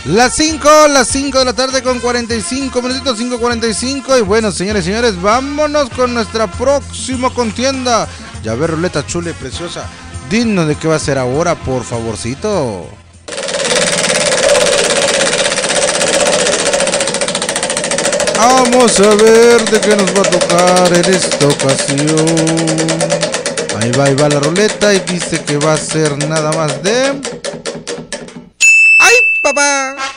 Las 5 de la tarde con 45 minutitos, 5:45. Y bueno, señores y señores, vámonos con nuestra próxima contienda. Ya ver, ruleta chula y preciosa. Dinos de qué va a ser ahora, por favorcito. Vamos a ver de qué nos va a tocar en esta ocasión. Ahí va la ruleta y dice que va a ser nada más de... ¡Ay, papá!